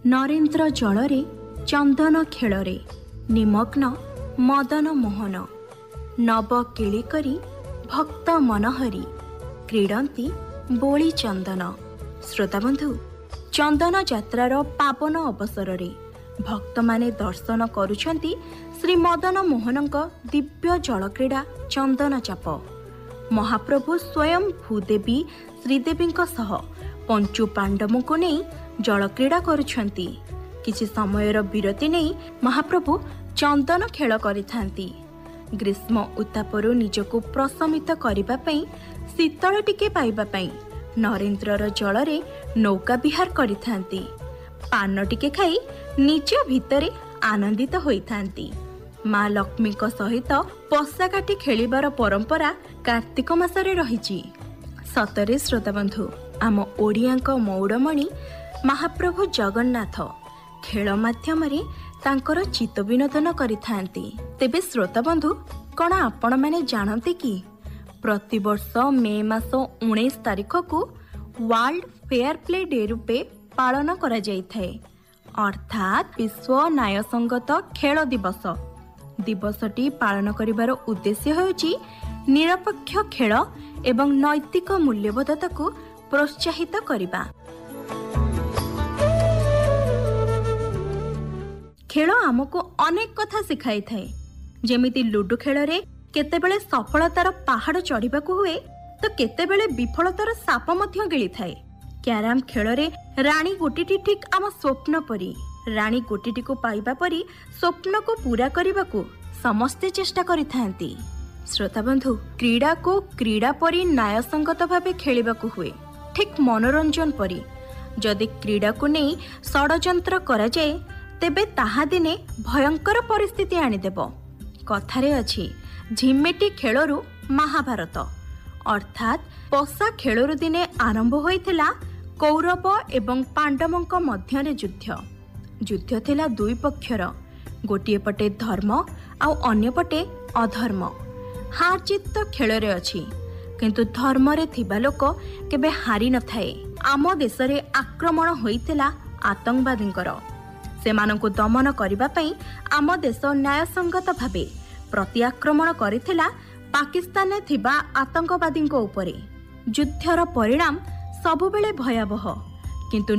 ନରେନ୍ଦ୍ର ଜଳରେ ଚନ୍ଦନ ଖେଳରେ ନିମଗ୍ନ ମଦନ ମୋହନ ନବ କିଳି କରି ଭକ୍ତ ମନହରି କ୍ରୀଡ଼ନ୍ତି ବୋଳି ଚନ୍ଦନ। ଶ୍ରୋତାବନ୍ଧୁ, ଚନ୍ଦନ ଯାତ୍ରାର ପାବନ ଅବସରରେ ଭକ୍ତମାନେ ଦର୍ଶନ କରୁଛନ୍ତି ଶ୍ରୀ ମଦନ ମୋହନଙ୍କ ଦିବ୍ୟ ଜଳକ୍ରୀଡ଼ା ଚନ୍ଦନ ଚାପ। ମହାପ୍ରଭୁ ସ୍ୱୟଂ ଭୂଦେବୀ ଶ୍ରୀଦେବୀଙ୍କ ସହ ପଞ୍ଚୁ ପାଣ୍ଡବଙ୍କୁ ନେଇ ଜଳକ୍ରୀଡ଼ା କରୁଛନ୍ତି। କିଛି ସମୟର ବିରତି ନେଇ ମହାପ୍ରଭୁ ଚନ୍ଦନ ଖେଳ କରିଥାନ୍ତି। ଗ୍ରୀଷ୍ମ ଉତ୍ତାପରୁ ନିଜକୁ ପ୍ରଶମିତ କରିବା ପାଇଁ, ଶୀତଳ ଟିକେ ପାଇବା ପାଇଁ ନରେନ୍ଦ୍ରର ଜଳରେ ନୌକା ବିହାର କରିଥାନ୍ତି। ପାନ ଟିକେ ଖାଇ ନିଜ ଭିତରେ ଆନନ୍ଦିତ ହୋଇଥାନ୍ତି। ମା ଲକ୍ଷ୍ମୀଙ୍କ ସହିତ ପଶା କାଟି ଖେଳିବାର ପରମ୍ପରା କାର୍ତ୍ତିକ ମାସରେ ରହିଛି। ସତରେ ଶ୍ରୋତାବନ୍ଧୁ, ଆମ ଓଡ଼ିଆଙ୍କ ମଉଡ଼ମଣି ମହାପ୍ରଭୁ ଜଗନ୍ନାଥ ଖେଳ ମାଧ୍ୟମରେ ତାଙ୍କର ଚିତ୍ତ ବିନୋଦନ କରିଥାନ୍ତି। ତେବେ ଶ୍ରୋତାବନ୍ଧୁ, କ'ଣ ଆପଣମାନେ ଜାଣନ୍ତି କି ପ୍ରତିବର୍ଷ ମେ ମାସ 19 ତାରିଖକୁ ୱାର୍ଲଡ ଫେୟାର ପ୍ଲେ ଡେ ରୂପେ ପାଳନ କରାଯାଇଥାଏ, ଅର୍ଥାତ୍ ବିଶ୍ୱ ନ୍ୟାୟସଙ୍ଗତ ଖେଳ ଦିବସ। ଦିବସଟି ପାଳନ କରିବାର ଉଦ୍ଦେଶ୍ୟ ହେଉଛି ନିରପେକ୍ଷ ଖେଳ ଏବଂ ନୈତିକ ମୂଲ୍ୟବୋଧତାକୁ ପ୍ରୋତ୍ସାହିତ କରିବା। ଖେଳ ଆମକୁ ଅନେକ କଥା ଶିଖାଇଥାଏ। ଯେମିତି ଲୁଡୁ ଖେଳରେ କେତେବେଳେ ସଫଳତାର ପାହାଡ଼ ଚଢ଼ିବାକୁ ହୁଏ ତ କେତେବେଳେ ବିଫଳତାର ସାପ ମଧ୍ୟ ଗିଳିଥାଏ। କ୍ୟାରମ ଖେଳରେ ରାଣୀ ଗୋଟିଟି ଠିକ୍ ଆମ ସ୍ୱପ୍ନ ପରି। ରାଣୀ ଗୋଟିଟିକୁ ପାଇବା ପରି ସ୍ୱପ୍ନକୁ ପୂରା କରିବାକୁ ସମସ୍ତେ ଚେଷ୍ଟା କରିଥାନ୍ତି। ଶ୍ରୋତାବନ୍ଧୁ, କ୍ରୀଡ଼ାକୁ କ୍ରୀଡ଼ା ପରି ନ୍ୟାୟସଙ୍ଗତ ଭାବେ ଖେଳିବାକୁ ହୁଏ, ଠିକ୍ ମନୋରଞ୍ଜନ ପରି। ଯଦି କ୍ରୀଡ଼ାକୁ ନେଇ ଷଡ଼ଯନ୍ତ୍ର କରାଯାଏ ତେବେ ତାହା ଦିନେ ଭୟଙ୍କର ପରିସ୍ଥିତି ଆଣିଦେବ। କଥାରେ ଅଛି, ଝିମେଟି ଖେଳରୁ ମହାଭାରତ। ଅର୍ଥାତ୍ ପଶା ଖେଳରୁ ଦିନେ ଆରମ୍ଭ ହୋଇଥିଲା କୌରବ ଏବଂ ପାଣ୍ଡବଙ୍କ ମଧ୍ୟରେ ଯୁଦ୍ଧ। ଯୁଦ୍ଧ ଥିଲା ଦୁଇ ପକ୍ଷର, ଗୋଟିଏ ପଟେ ଧର୍ମ ଆଉ ଅନ୍ୟପଟେ ଅଧର୍ମ। ହାର ଜିତ୍ ତ ଖେଳରେ ଅଛି, କିନ୍ତୁ ଧର୍ମରେ ଥିବା ଲୋକ କେବେ ହାରି ନଥାଏ। ଆମ ଦେଶରେ ଆକ୍ରମଣ ହୋଇଥିଲା ଆତଙ୍କବାଦୀଙ୍କର। ସେମାନଙ୍କୁ ଦମନ କରିବା ପାଇଁ ଆମ ଦେଶ ନ୍ୟାୟସଙ୍ଗତ ଭାବେ ପ୍ରତି ଆକ୍ରମଣ କରିଥିଲା ପାକିସ୍ତାନରେ ଥିବା ଆତଙ୍କବାଦୀଙ୍କ ଉପରେ। ଯୁଦ୍ଧର ପରିଣାମ ସବୁବେଳେ ଭୟାବହ, କିନ୍ତୁ